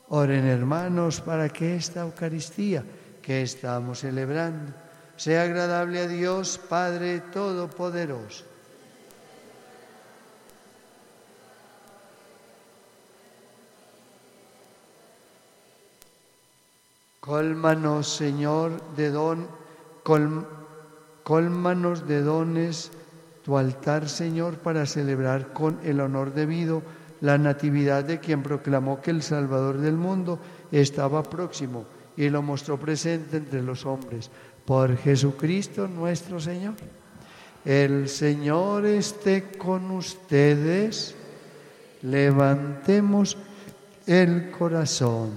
Oren, hermanos, para que esta Eucaristía que estamos celebrando sea agradable a Dios Padre Todopoderoso. Cólmanos, Señor, cólmanos de dones tu altar, Señor, para celebrar con el honor debido la natividad de quien proclamó que el Salvador del mundo estaba próximo y lo mostró presente entre los hombres. Por Jesucristo nuestro Señor. El Señor esté con ustedes. Levantemos el corazón.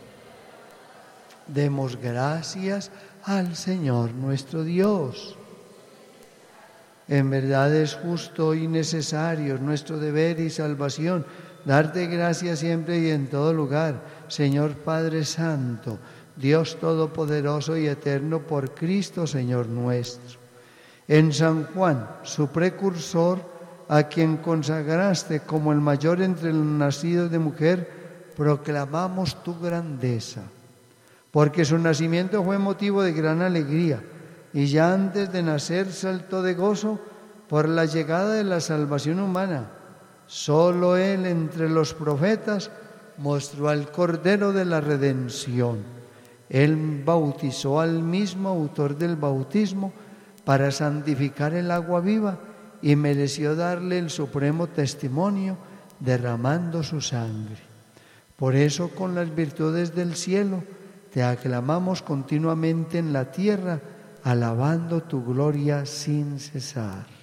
Demos gracias al Señor nuestro Dios. En verdad es justo y necesario, nuestro deber y salvación, darte gracias siempre y en todo lugar, Señor Padre Santo, Dios Todopoderoso y Eterno, por Cristo Señor nuestro. En San Juan, su precursor, a quien consagraste como el mayor entre los nacidos de mujer, proclamamos tu grandeza, porque su nacimiento fue motivo de gran alegría, y ya antes de nacer saltó de gozo por la llegada de la salvación humana. Solo Él entre los profetas mostró al Cordero de la Redención. Él bautizó al mismo autor del bautismo para santificar el agua viva y mereció darle el supremo testimonio derramando su sangre. Por eso, con las virtudes del cielo, te aclamamos continuamente en la tierra, alabando tu gloria sin cesar.